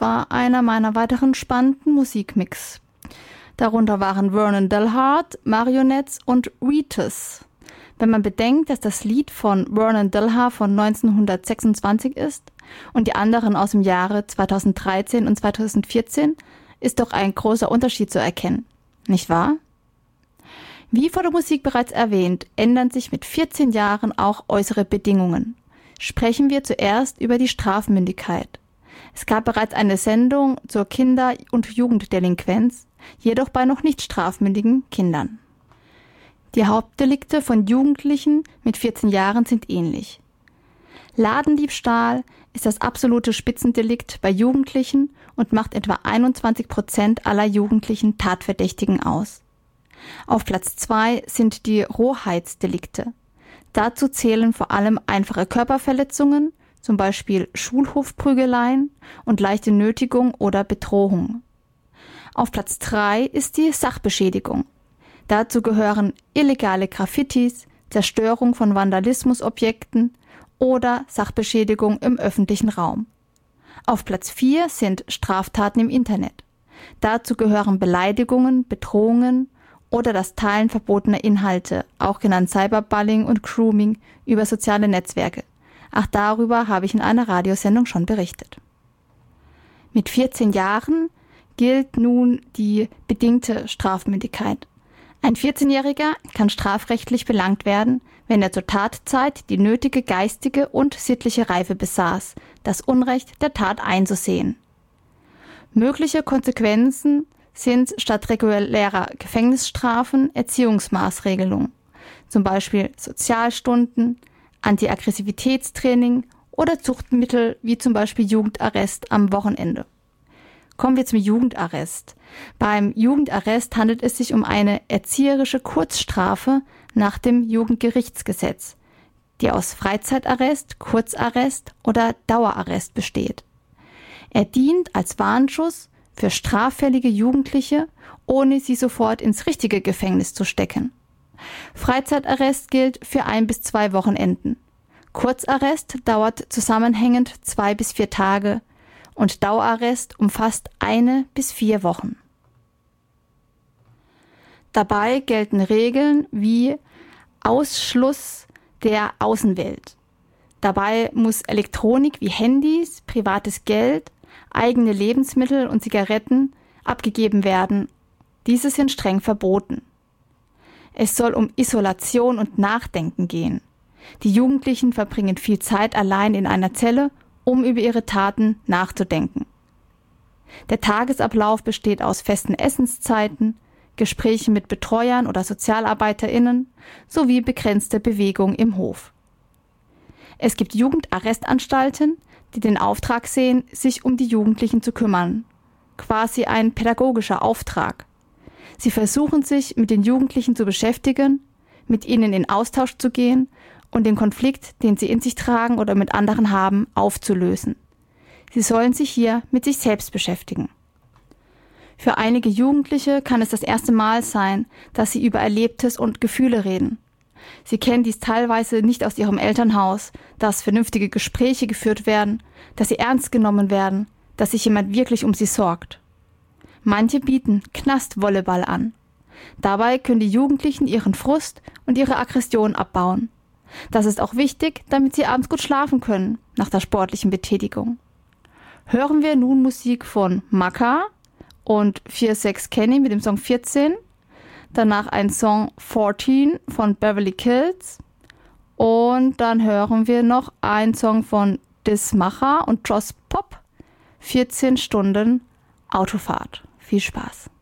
war einer meiner weiteren spannenden Musikmix. Darunter waren Vernon Dalhart, Marionettes und Wheatus. Wenn man bedenkt, dass das Lied von Vernon Dalhart von 1926 ist und die anderen aus dem Jahre 2013 und 2014, ist doch ein großer Unterschied zu erkennen, nicht wahr? Wie vor der Musik bereits erwähnt, ändern sich mit 14 Jahren auch äußere Bedingungen. Sprechen wir zuerst über die Strafmündigkeit. Es gab bereits eine Sendung zur Kinder- und Jugenddelinquenz, jedoch bei noch nicht strafmündigen Kindern. Die Hauptdelikte von Jugendlichen mit 14 Jahren sind ähnlich. Ladendiebstahl ist das absolute Spitzendelikt bei Jugendlichen und macht etwa 21% aller jugendlichen Tatverdächtigen aus. Auf Platz 2 sind die Rohheitsdelikte. Dazu zählen vor allem einfache Körperverletzungen, zum Beispiel Schulhofprügeleien und leichte Nötigung oder Bedrohung. Auf Platz 3 ist die Sachbeschädigung. Dazu gehören illegale Graffitis, Zerstörung von Vandalismusobjekten oder Sachbeschädigung im öffentlichen Raum. Auf Platz 4 sind Straftaten im Internet. Dazu gehören Beleidigungen, Bedrohungen oder das Teilen verbotener Inhalte, auch genannt Cyberbullying und Grooming, über soziale Netzwerke. Auch darüber habe ich in einer Radiosendung schon berichtet. Mit 14 Jahren gilt nun die bedingte Strafmündigkeit. Ein 14-Jähriger kann strafrechtlich belangt werden, wenn er zur Tatzeit die nötige geistige und sittliche Reife besaß, das Unrecht der Tat einzusehen. Mögliche Konsequenzen sind statt regulärer Gefängnisstrafen Erziehungsmaßregelungen, zum Beispiel Sozialstunden, Antiaggressivitätstraining oder Zuchtmittel wie zum Beispiel Jugendarrest am Wochenende. Kommen wir zum Jugendarrest. Beim Jugendarrest handelt es sich um eine erzieherische Kurzstrafe nach dem Jugendgerichtsgesetz, die aus Freizeitarrest, Kurzarrest oder Dauerarrest besteht. Er dient als Warnschuss für straffällige Jugendliche, ohne sie sofort ins richtige Gefängnis zu stecken. Freizeitarrest gilt für 1 bis 2 Wochenenden. Kurzarrest dauert zusammenhängend 2 bis 4 Tage und Dauerarrest umfasst 1 bis 4 Wochen. Dabei gelten Regeln wie Ausschluss der Außenwelt. Dabei muss Elektronik wie Handys, privates Geld, eigene Lebensmittel und Zigaretten abgegeben werden. Diese sind streng verboten. Es soll um Isolation und Nachdenken gehen. Die Jugendlichen verbringen viel Zeit allein in einer Zelle, um über ihre Taten nachzudenken. Der Tagesablauf besteht aus festen Essenszeiten, Gesprächen mit Betreuern oder SozialarbeiterInnen sowie begrenzte Bewegung im Hof. Es gibt Jugendarrestanstalten, die den Auftrag sehen, sich um die Jugendlichen zu kümmern. Quasi ein pädagogischer Auftrag. Sie versuchen sich mit den Jugendlichen zu beschäftigen, mit ihnen in Austausch zu gehen und den Konflikt, den sie in sich tragen oder mit anderen haben, aufzulösen. Sie sollen sich hier mit sich selbst beschäftigen. Für einige Jugendliche kann es das erste Mal sein, dass sie über Erlebtes und Gefühle reden. Sie kennen dies teilweise nicht aus ihrem Elternhaus, dass vernünftige Gespräche geführt werden, dass sie ernst genommen werden, dass sich jemand wirklich um sie sorgt. Manche bieten Knastvolleyball an. Dabei können die Jugendlichen ihren Frust und ihre Aggression abbauen. Das ist auch wichtig, damit sie abends gut schlafen können, nach der sportlichen Betätigung. Hören wir nun Musik von Maka und 4-6 Kenny mit dem Song 14. Danach ein Song 14 von Beverly Kills. Und dann hören wir noch einen Song von Dismacha und Joss Pop. 14 Stunden Autofahrt. Viel Spaß.